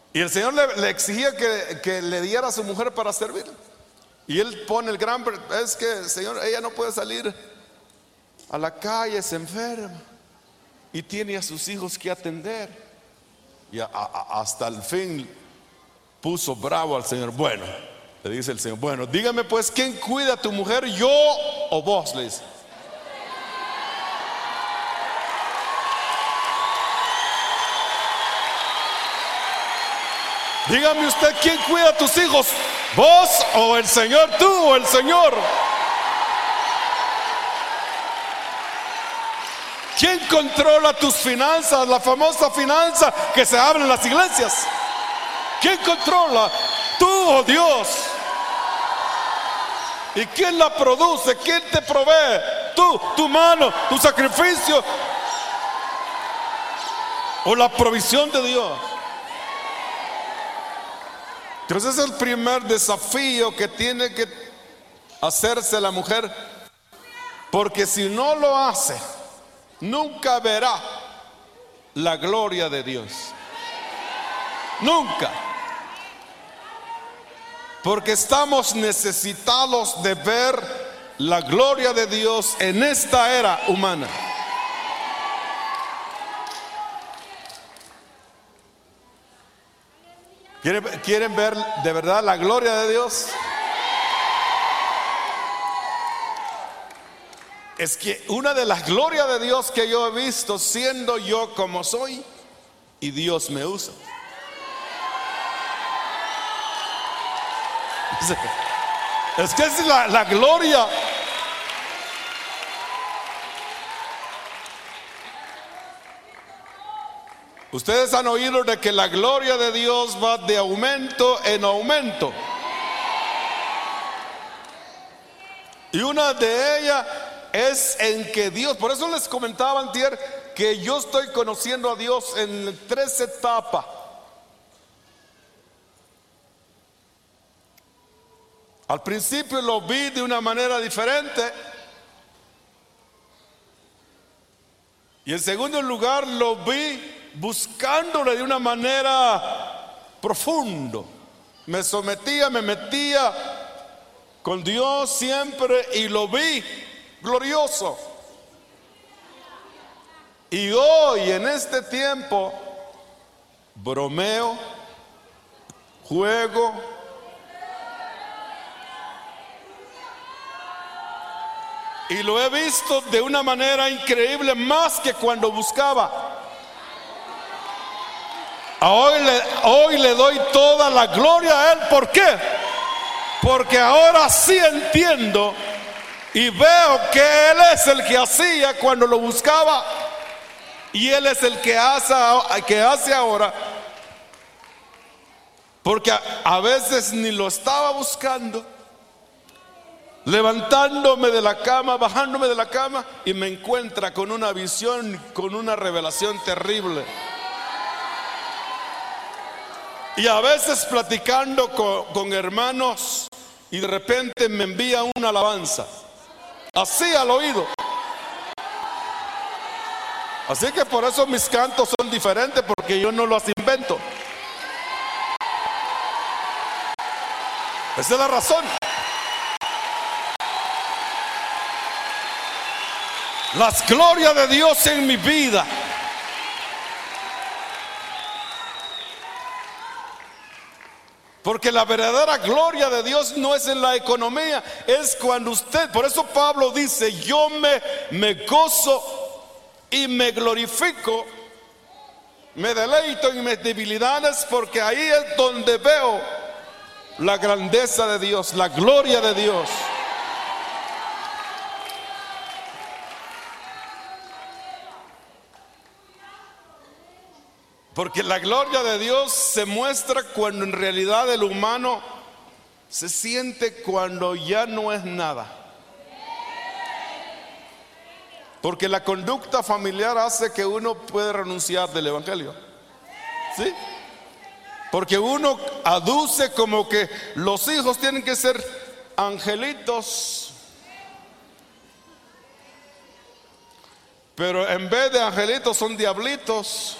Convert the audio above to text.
Y el Señor le exigía que le diera a su mujer para servir. Y él pone el gran, es que Señor, ella no puede salir a la calle, se enferma y tiene a sus hijos que atender. Y hasta el fin puso bravo al Señor. Bueno, le dice el Señor, bueno, dígame pues, ¿quién cuida a tu mujer, yo o vos? Le dice. Dígame usted, ¿quién cuida a tus hijos? ¿Vos o el Señor? ¿Tú o el Señor? ¿Quién controla tus finanzas? La famosa finanza que se habla en las iglesias. ¿Quién controla? ¿Tú o Dios? ¿Y quién la produce? ¿Quién te provee? ¿Tú, tu mano, tu sacrificio o la provisión de Dios? Entonces es el primer desafío que tiene que hacerse la mujer, porque si no lo hace, nunca verá la gloria de Dios. Nunca. Porque estamos necesitados de ver la gloria de Dios en esta era humana. ¿Quieren ver de verdad la gloria de Dios? Es que una de las glorias de Dios que yo he visto, siendo yo como soy, y Dios me usa. Es que es la gloria. Ustedes han oído de que la gloria de Dios va de aumento en aumento. Y una de ellas es en que Dios, por eso les comentaba antier que yo estoy conociendo a Dios en 3 etapas. Al principio lo vi de una manera diferente. Y en segundo lugar lo vi buscándole de una manera profunda. Me sometía, me metía con Dios siempre y lo vi glorioso. Y hoy en este tiempo bromeo, juego, y lo he visto de una manera increíble, más que cuando buscaba. Hoy le doy toda la gloria a Él. ¿Por qué? Porque ahora sí entiendo y veo que Él es el que hacía cuando lo buscaba, y Él es el que hace ahora. Porque a veces ni lo estaba buscando, levantándome de la cama, bajándome de la cama, y me encuentra con una visión, con una revelación terrible. Y a veces platicando con hermanos, y de repente me envía una alabanza, así al oído. Así que por eso mis cantos son diferentes, porque yo no los invento. Esa es la razón. Las glorias de Dios en mi vida. Porque la verdadera gloria de Dios no es en la economía, es cuando usted, por eso Pablo dice, yo me gozo y me glorifico, me deleito en mis debilidades, porque ahí es donde veo la grandeza de Dios, la gloria de Dios. Porque la gloria de Dios se muestra cuando en realidad el humano se siente cuando ya no es nada. Porque la conducta familiar hace que uno puede renunciar del evangelio. ¿Sí? Porque uno aduce como que los hijos tienen que ser angelitos, pero en vez de angelitos son diablitos.